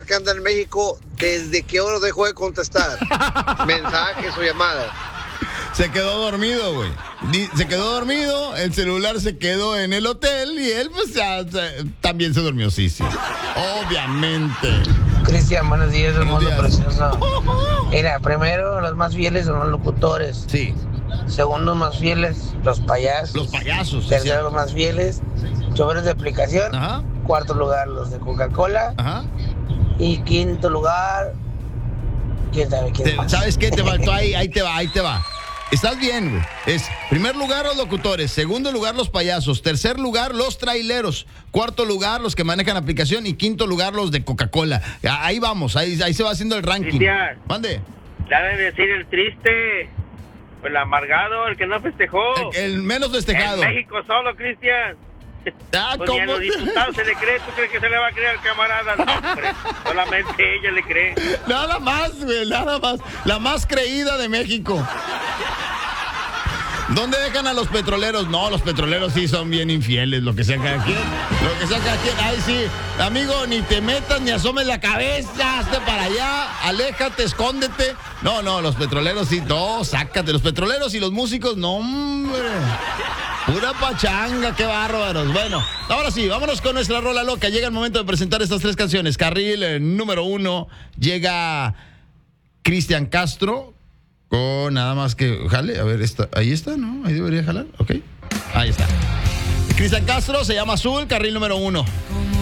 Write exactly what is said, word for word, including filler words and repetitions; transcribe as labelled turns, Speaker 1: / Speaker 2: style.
Speaker 1: que anda en México, ¿desde qué hora dejó de contestar mensajes o llamadas?
Speaker 2: Se quedó dormido, güey. Se quedó dormido, el celular se quedó en el hotel y él, pues, ya, ya, también se durmió, sí, sí. Obviamente.
Speaker 3: Cristian, buenos días, del mundo
Speaker 2: días.
Speaker 3: precioso. Mira, primero, los más fieles son los locutores.
Speaker 2: Sí.
Speaker 3: Segundo, más fieles, los payasos.
Speaker 2: Los payasos. sí,
Speaker 3: Tercero,
Speaker 2: sí.
Speaker 3: los más fieles, choferes de aplicación.
Speaker 2: Ajá.
Speaker 3: Cuarto lugar, los de Coca-Cola.
Speaker 2: Ajá.
Speaker 3: Y quinto lugar, ¿quién sabe quién
Speaker 2: Te-
Speaker 3: más?
Speaker 2: ¿Sabes qué? Te faltó ahí, ahí te va, ahí te va. Estás bien, güey. Es primer lugar los locutores, segundo lugar los payasos, tercer lugar los traileros, cuarto lugar los que manejan aplicación y quinto lugar los de Coca-Cola. Ahí vamos, ahí, ahí se va haciendo el ranking.
Speaker 4: Cristian.
Speaker 2: Mande.
Speaker 4: Ya debe decir el triste, el amargado, el que no festejó.
Speaker 2: El, el menos festejado.
Speaker 4: En México solo, Cristian.
Speaker 2: Ah,
Speaker 4: Pues ni a
Speaker 2: ¿cómo?
Speaker 4: los diputados se le cree. ¿Tú crees que se le va a creer al camarada? No, hombre. Solamente ella le cree.
Speaker 2: Nada más, güey, nada más. La más creída de México. ¿Dónde dejan a los petroleros? No, los petroleros sí son bien infieles, lo que sea cada quien. Lo que sea cada quien. Ay, sí, amigo, ni te metas ni asomes la cabeza, hazte para allá, aléjate, escóndete. No, no, los petroleros sí, no, sácate. Los petroleros y los músicos, no, hombre. Pura pachanga, qué bárbaros. Bueno, ahora sí, vámonos con nuestra rola loca. Llega el momento de presentar estas tres canciones. Carril eh, número uno, llega Cristian Castro. Con nada más que jale, a ver, está, ahí está, ¿no? Ahí debería jalar, ok. Ahí está. Cristian Castro, se llama Azul, carril número uno.